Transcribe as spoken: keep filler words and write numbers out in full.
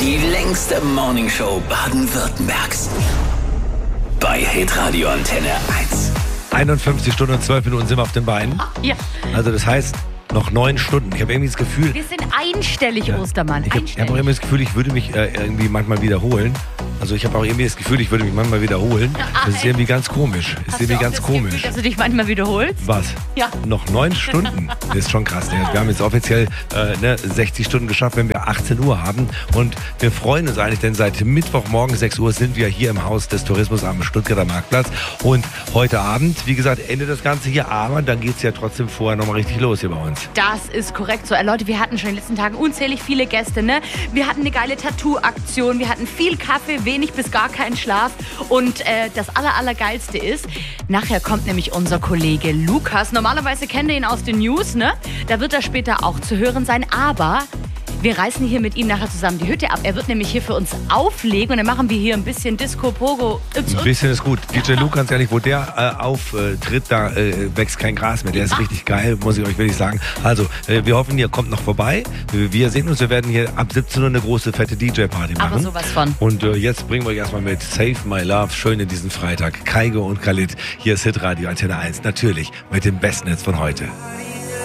Die längste Morningshow Baden-Württembergs. Bei Hitradio Antenne eins. einundfünfzig Stunden und zwölf Minuten sind wir auf den Beinen. Ja. Also das heißt, noch neun Stunden. Ich habe irgendwie das Gefühl... Wir sind einstellig, Ja. Ostermann. Ich habe Einstellig. hab auch immer das Gefühl, ich würde mich äh, irgendwie manchmal wiederholen. Also ich habe auch irgendwie das Gefühl, ich würde mich manchmal wiederholen. Das ist irgendwie ganz komisch. Das ist Hast irgendwie du auch ganz das komisch. Gefühl, dass du dich manchmal wiederholst? Was? Ja. Noch neun Stunden? Das ist schon krass. Ne? Wir haben jetzt offiziell äh, ne, sechzig Stunden geschafft, wenn wir achtzehn Uhr haben. Und wir freuen uns eigentlich, denn seit Mittwochmorgen sechs Uhr sind wir hier im Haus des Tourismus am Stuttgarter Marktplatz. Und heute Abend, wie gesagt, endet das Ganze hier. Aber dann geht es ja trotzdem vorher nochmal richtig los hier bei uns. Das ist korrekt so. Äh, Leute, wir hatten schon in den letzten Tagen unzählig viele Gäste. Ne? Wir hatten eine geile Tattoo-Aktion. Wir hatten viel Kaffee, wenig bis gar keinen Schlaf. Und äh, das aller, allergeilste ist, nachher kommt nämlich unser Kollege Lukas. Normalerweise kennt ihr ihn aus den News, ne? Da wird er später auch zu hören sein. Aber wir reißen hier mit ihm nachher zusammen die Hütte ab. Er wird nämlich hier für uns auflegen und dann machen wir hier ein bisschen Disco, Pogo. Ein bisschen ist gut. D J Luke, ganz ehrlich, wo der äh, auftritt, da äh, wächst kein Gras mehr. Der ist richtig geil, muss ich euch wirklich sagen. Also, äh, wir hoffen, ihr kommt noch vorbei. Wir sehen uns, wir werden hier ab siebzehn Uhr eine große, fette D J-Party machen. Aber sowas von. Und äh, jetzt bringen wir euch erstmal mit Save My Love, schön in diesen Freitag. Kaigo und Khalid, hier ist Hitradio Antenne eins. Natürlich mit dem Bestnetz von heute.